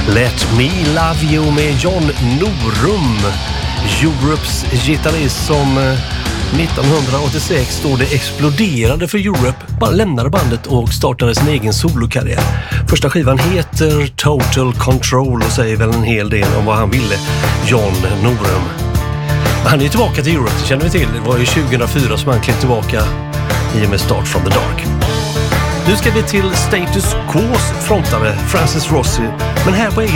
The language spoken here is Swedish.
Let Me Love You med John Norum, Europes gitarrist som 1986 då det exploderade för Europe, bara lämnade bandet och startade sin egen solokarriär. Första skivan heter Total Control och säger väl en hel del om vad han ville, John Norum. Han är tillbaka till Europe, det känner vi till. Det var ju 2004 som han klev tillbaka i och med Start from the Dark. Nu ska vi till Status Quos frontare Francis Rossi, men här på egen